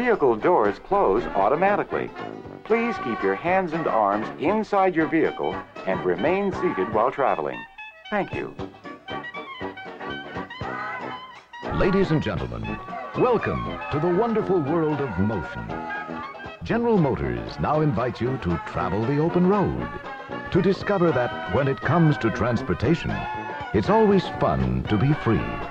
vehicle doors close automatically. Please keep your hands and arms inside your vehicle and remain seated while traveling. Thank you. Ladies and gentlemen, welcome to the wonderful world of motion. General Motors now invites you to travel the open road, to discover that when it comes to transportation, it's always fun to be free.